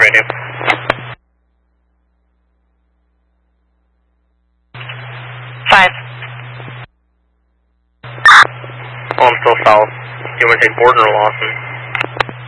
radio. Five. Oh, I'm still south. Do you want to take Borden or Lawson?